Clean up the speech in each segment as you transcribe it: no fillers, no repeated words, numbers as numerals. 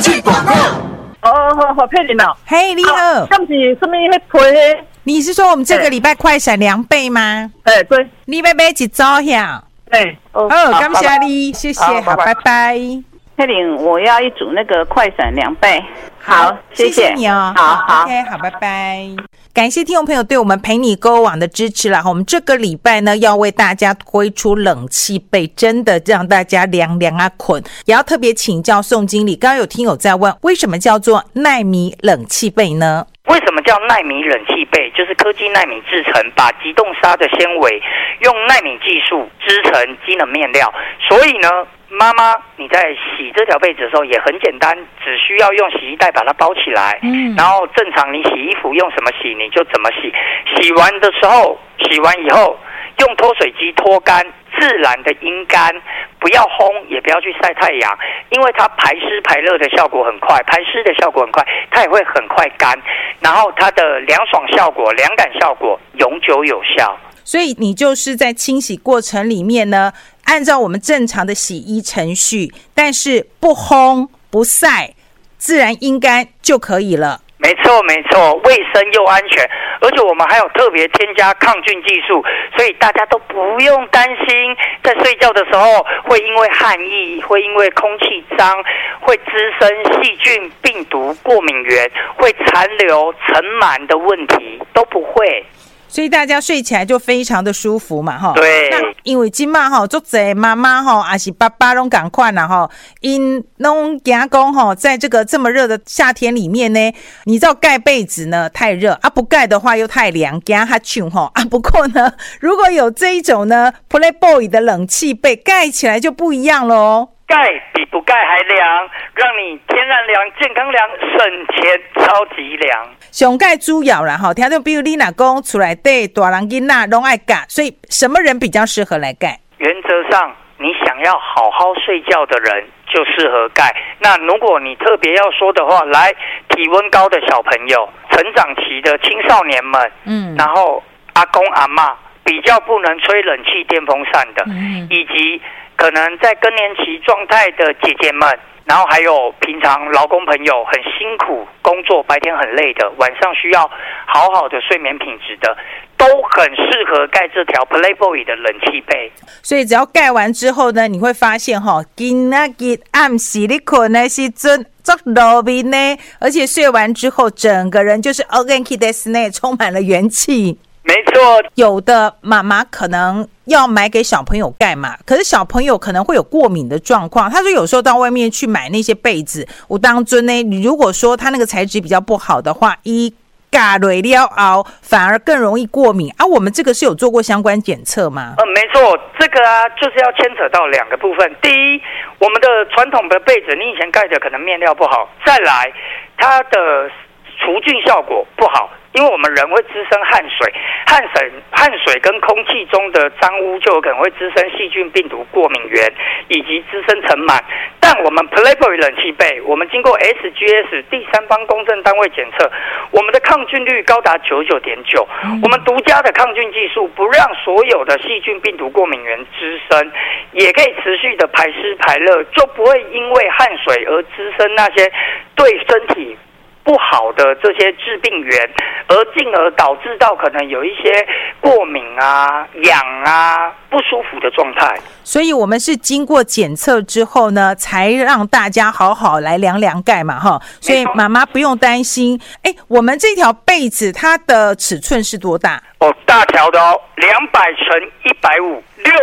气广告。 好，佩玲哦。 嘿，你好。 刚是什么迄批？ 你是说我们这个礼拜快闪2倍吗？ 对。 你要买一组呀？感谢你，谢谢，好，拜拜。 佩玲，我要一组那个快闪2倍。好，谢谢你哦。 好 ，OK， 好，拜拜。感谢听众朋友对我们陪你购网的支持啦！我们这个礼拜呢，要为大家推出冷气被，真的让大家凉凉啊捆。也要特别请教宋经理，刚刚有听友在问，为什么叫做奈米冷气被呢？ 为什么叫奈米冷气被？就是科技奈米制成，把极冻纱的纤维用奈米技术织成机能面料，所以呢，妈妈你在洗这条被子的时候也很简单，只需要用洗衣袋把它包起来，然后正常你洗衣服用什么洗你就怎么洗，洗完以后用脱水机脱干，自然的阴干，不要烘也不要去晒太阳，因为它排湿排热的效果很快，排湿的效果很快，它也会很快干，然后它的凉爽效果、凉感效果永久有效。 所以你就是在清洗过程里面呢，按照我们正常的洗衣程序，但是不烘不晒，自然阴干就可以了。 没错，卫生又安全，而且我们还有特别添加抗菌技术，所以大家都不用担心在睡觉的时候会因为汗液、会因为空气脏、会滋生细菌、病毒、过敏源、会残留尘螨的问题，都不会。 所以大家睡起来就非常的舒服嘛，哈。 对。 那因为今嘛哈，做这妈妈哈，还是爸爸拢赶快啦哈，因拢讲讲哈，在这个这么热的夏天里面呢，你知道盖被子呢太热啊，不盖的话又太凉，惊哈糗哈啊。不过呢，如果有这一种呢 Playboy 的冷气被盖起来就不一样了哦。 盖比不盖还凉，让你天然凉、健康凉、省钱，超级凉。 上盖主要啦哈，听到比如你若讲出来对大人囡仔拢爱盖，所以什么人比较适合来盖？ 原则上，你想要好好睡觉的人就适合盖。那如果你特别要说的话，来体温高的小朋友、成长期的青少年们，然后阿公阿嬷比较不能吹冷气、电风扇的，以及可能在更年期状态的姐姐们，然后还有平常劳工朋友很辛苦工作，白天很累的，晚上需要好好的睡眠品质的，都很适合盖这条 Playboy 的冷气被。 所以只要盖完之后呢，你会发现今仔日暗时你困的时阵做热面呢，而且睡完之后整个人就是お元気ですね，充满了元气。 没错， 有的妈妈可能要买给小朋友盖嘛，可是小朋友可能会有过敏的状况。他说有时候到外面去买那些被子，我当真呢，你如果说他那个材质比较不好的话，嘎蕊了后反而更容易过敏啊。我们这个是有做过相关检测吗？ 没错，这个就是要牵扯到2个部分。第一，我们的传统的被子，你以前盖的可能面料不好，再来它的除菌效果不好。因为我们人会滋生汗水跟空气中的脏污就有可能会滋生细菌、病毒、过敏源以及滋生尘螨。但我们 Playboy 冷气被，我们经过 SGS 第三方公证单位检测，我们的抗菌率高达 99.9%。我们独家的抗菌技术，不让所有的细菌、病毒、过敏源滋生，也可以持续的排湿排热，就不会因为汗水而滋生那些对身体不好的这些致病源，而进而导致到可能有一些过敏啊、痒啊、不舒服的状态。 所以我们是经过检测之后呢，才让大家好好来凉凉盖嘛，哈。所以妈妈不用担心。我们这条被子它的尺寸是多大？ 大条的200乘150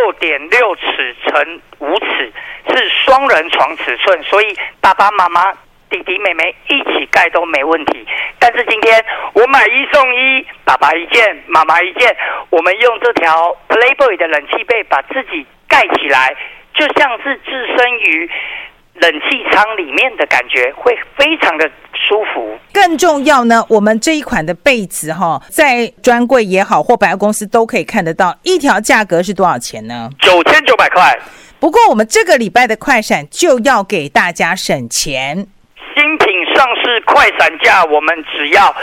6.6尺乘5尺，是双人床尺寸，所以爸爸妈妈、弟弟妹妹一起盖都没问题。但是今天我买1送1，爸爸1件，妈妈1件，我们用这条 Playboy 的冷气被把自己盖起来，就像是置身于冷气舱里面的感觉，会非常的舒服。 更重要呢，我们这一款的被子在专柜也好或百货公司都可以看得到，一条价格是多少钱呢 ？9900块。 不过我们这个礼拜的快闪就要给大家省钱， 新品上市快闪价我们只要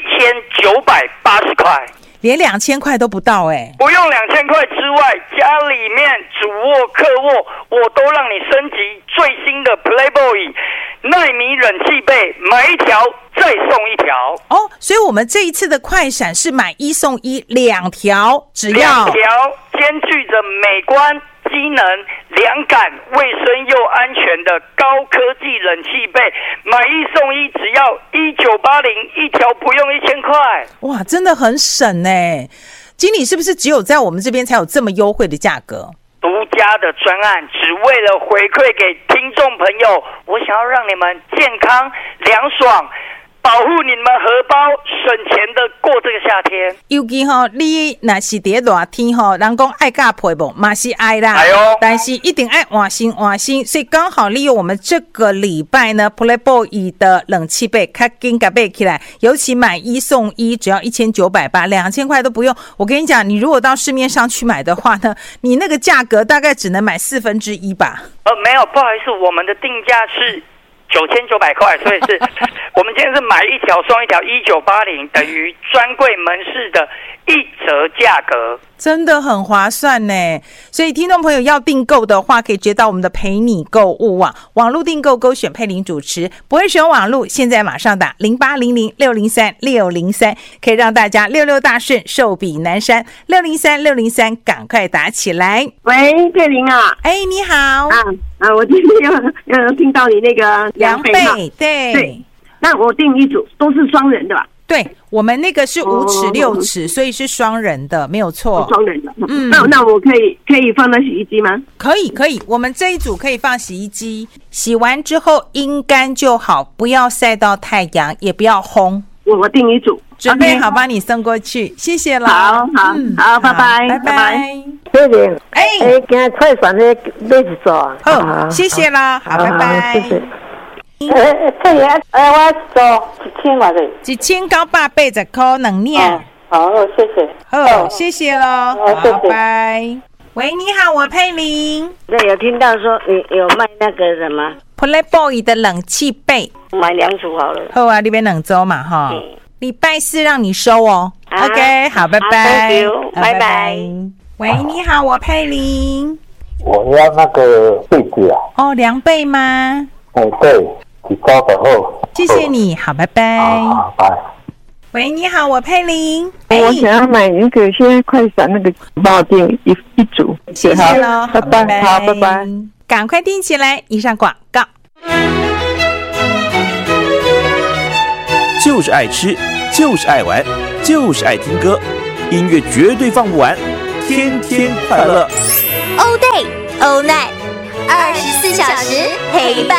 1980块， 连2000块都不到不用2000块之外，家里面主卧、客卧我都让你升级最新的 Playboy 奈米冷气被，买一条再送一条。 哦，所以我们这一次的快闪是买1送12条，只要 2条兼具着美观、机能、凉感、卫生又安全的高科技冷气被，买1送1，只要1980，一条不用1000块。 哇，真的很省耶！经理是不是只有在我们这边才有这么优惠的价格？ 独家的专案，只为了回馈给听众朋友，我想要让你们健康、凉爽，保护你们荷包，省钱的过这个夏天。 尤其你若是在热天人讲爱加被无，嘛是爱啦。但是一定爱换新换新，所以刚好利用我们这个礼拜呢 ，Playboy 的冷气被较紧甲买起来，尤其买1送1，只要1980，2000块都不用。我跟你讲，你如果到市面上去买的话呢，你那个价格大概只能买1/4吧。 没有，不好意思，我们的定价是9900块，所以是我们今天是买1条送1条，1980，等于专柜门市的1折价格， 真的很划算呢。所以听众朋友要订购的话，可以直接到我们的陪你购物网网络订购，勾选佩玲主持，不会使用网络，现在马上打0800603603，可以让大家66大顺，寿比南山，603603，赶快打起来。 喂，佩玲啊， 你好我今天有听到你那个 2倍，对， 那我订一组都是双人的吧？ 对，我们那个是5尺6尺，所以是双人的，没有错。 双人的，那我可以放到洗衣机吗？ 可以，我们这一组可以放洗衣机，洗完之后阴干就好，不要晒到太阳，也不要烘。 我订一组， 准备好帮你送过去，谢谢了。 好，拜拜， 拜拜。 谢谢。今日快闪的买一组啊。 好，谢谢了，好，拜拜。 谢谢。这里我做1000块的 ，1980块2两。 好，谢谢。 好，谢谢了， 谢谢。 拜拜。喂，你好，我佩玲。 对，有听到说你有卖那个什么 Playboy 的冷气被， 买2组好了。 好啊，那边2周嘛哈。礼拜4让你收哦。OK， 好，拜拜。 Thank you，拜拜。 喂，你好，我佩玲。 我要那个被子啊。 凉被吗？ 对，几高的后。 谢谢你，好，拜拜。 好，拜。 喂，你好，我佩玲。 我想要买那个现在快闪那个，帮我订一组。 谢谢了， 拜拜。好，拜拜。 赶快订起来，以上广告。 就是爱吃，就是爱玩，就是爱听歌，音乐绝对放不完，天天快乐。 All day, all night，24小时陪伴。